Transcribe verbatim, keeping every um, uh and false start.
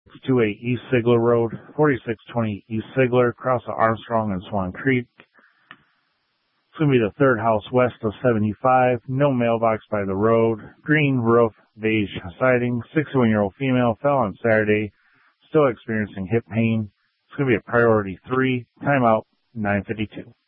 two eight East Sigler Road, forty-six twenty East Sigler, across the Armstrong and Swan Creek. It's going to be the third house west of seventy-five, no mailbox by the road, green roof, beige siding, sixty-one-year-old female, fell on Saturday, still experiencing hip pain. It's going to be a priority three, timeout nine fifty-two.